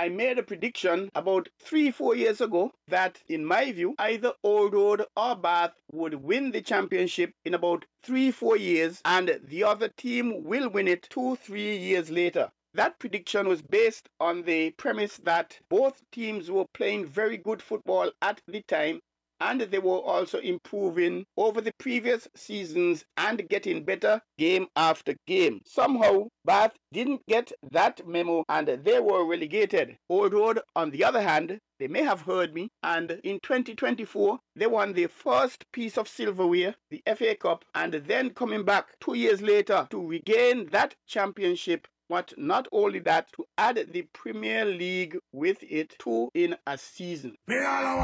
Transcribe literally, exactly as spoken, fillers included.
I made a prediction about three, four years ago that, in my view, either Old Road or Bath would win the championship in about three, four years, and the other team will win it two, three years later. That prediction was based on the premise that both teams were playing very good football at the time, and they were also improving over the previous seasons and getting better game after game. Somehow, Bath didn't get that memo and they were relegated. Old Road, on the other hand, they may have heard me, and in twenty twenty-four, they won their first piece of silverware, the F A Cup, and then coming back two years later to regain that championship. But not only that, to add the Premier League with it, two in a season.